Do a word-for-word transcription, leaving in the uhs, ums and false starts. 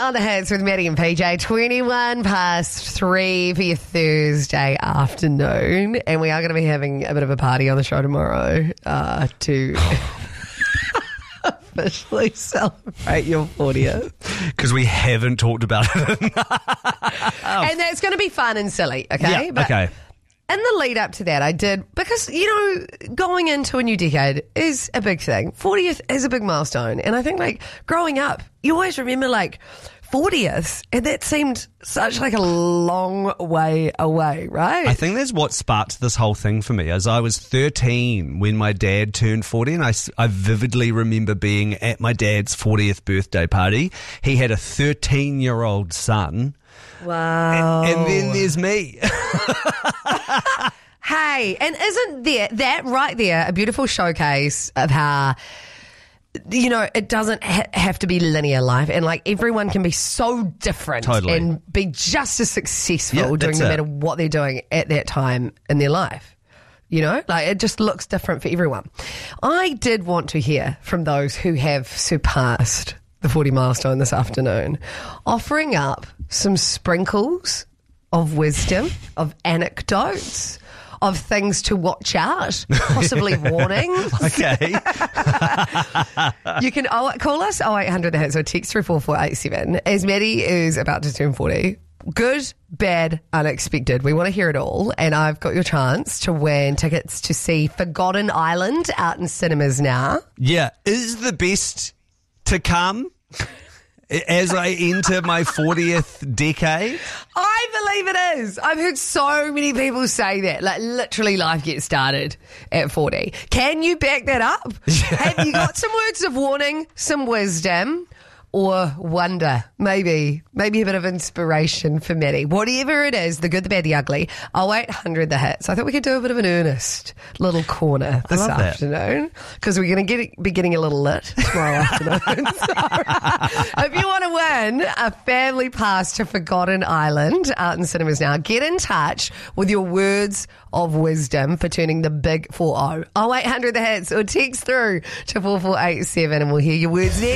on the Hits with Maddie and P J. twenty-one past three for your Thursday afternoon. And we are going to be having a bit of a party on the show tomorrow uh, to officially celebrate your fortieth. Because we haven't talked about it. And that's going to be fun and silly, okay? Yeah, But okay. in the lead up to that, I did, because, you know, going into a new decade is a big thing. fortieth is a big milestone. And I think, like, growing up, you always remember, like, fortieth, and that seemed such, like, a long way away, right? I think that's what sparked this whole thing for me. As I was thirteen when my dad turned forty, and I, s- I vividly remember being at my dad's fortieth birthday party. He had a thirteen-year-old son. Wow. And then there's me. Hey, and isn't there, that right there, a beautiful showcase of how, you know, it doesn't ha- have to be linear life, and like everyone can be so different Totally. and be just as successful Yeah, doing that's no it. matter what they're doing at that time in their life. You know, like it just looks different for everyone. I did want to hear from those who have surpassed the forty milestone this afternoon, offering up some sprinkles of wisdom, of anecdotes, of things to watch out, possibly warnings. Okay. You can oh, call us oh eight hundred the hits or text three four four eight seven as Maddie is about to turn forty. Good, bad, unexpected. We want to hear it all. And I've got your chance to win tickets to see Forgotten Island out in cinemas now. Yeah. Is the best to come as I enter my fortieth decade? I believe it is. I've heard so many people say that. Like, literally, life gets started at forty. Can you back that up? Have you got some words of warning, some wisdom, or wonder? Maybe. Maybe a bit of inspiration for Maddie. Whatever it is, the good, the bad, the ugly. oh eight hundred the hits. I thought we could do a bit of an earnest little corner this love that. afternoon, because we're going to get be getting a little lit tomorrow afternoon. So, if you want to win a family pass to Forgotten Island out in cinemas now, get in touch with your words of wisdom for turning the big four oh. oh eight hundred the hits or text through to four four eight seven and we'll hear your words next.